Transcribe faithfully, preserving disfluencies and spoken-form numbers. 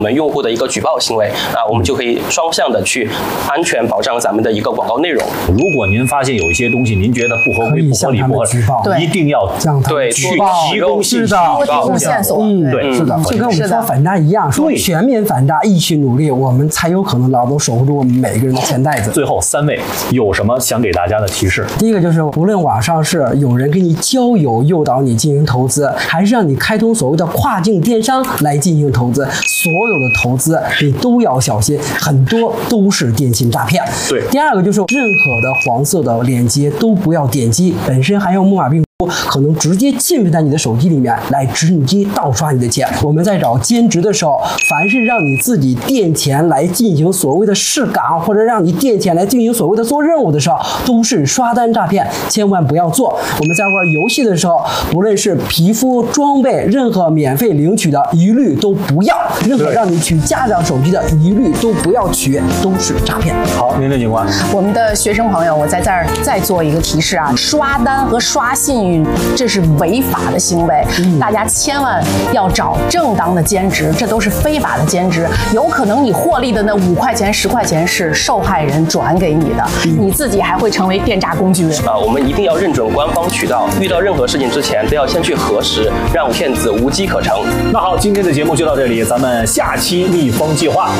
我们用户的一个举报行为啊，我们就可以双向的去安全保障咱们的一个广告内容。 如果您发现有一些东西您觉得不合规、不合理、不合法，一定要对去提供信息、 多提供线索。 嗯，对，是的，就跟我们说反诈一样，说全面反诈，一起努力，我们才有可能牢牢守护住我们每个人的钱袋子。 最后三位有什么想给大家的提示？ 第一个就是，无论网上是有人给你交友诱导你进行投资，还是让你开通所谓的跨境电商来进行投资，所有的投资你都要小心，很多都是电信诈骗。 对。 第二个就是，任何的黄色的链接都不要点击，本身含有木马病毒，可能直接浸润在你的手机里面来直接盗刷你的钱。我们在找兼职的时候，凡是让你自己垫钱来进行所谓的试岗，或者让你垫钱来进行所谓的做任务的时候，都是刷单诈骗，千万不要做。我们在玩游戏的时候，不论是皮肤、装备，任何免费领取的一律都不要，任何让你取家长手机的一律都不要取，都是诈骗。 好，林林警官， 我们的学生朋友，我在这儿再做一个提示啊，刷单和刷信誉这是违法的行为，嗯、大家千万要找正当的兼职，这都是非法的兼职，有可能你获利的那五块钱、十块钱是受害人转给你的，嗯、你自己还会成为电诈工具人啊！我们一定要认准官方渠道，遇到任何事情之前都要先去核实，让骗子无机可乘。 那好，今天的节目就到这里，咱们下期逆风计划